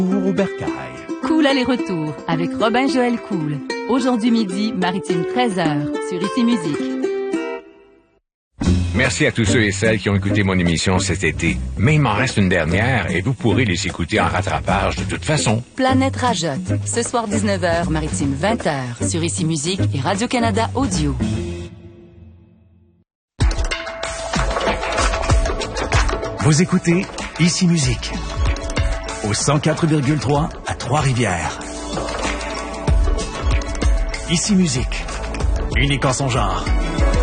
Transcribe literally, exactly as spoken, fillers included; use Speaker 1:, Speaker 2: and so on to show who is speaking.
Speaker 1: au bercail.
Speaker 2: Cool aller-retour avec Robin Joël Cool. Aujourd'hui midi, Maritime treize heures, sur Ici Musique.
Speaker 3: Merci à tous ceux et celles qui ont écouté mon émission cet été. Mais il m'en reste une dernière et vous pourrez les écouter en rattrapage de toute façon.
Speaker 2: Planète Rajotte. Ce soir dix-neuf heures, Maritime vingt heures, sur Ici Musique et Radio-Canada Audio.
Speaker 1: Vous écoutez Ici Musique au cent quatre virgule trois à Trois-Rivières. Ici Musique, unique en son genre.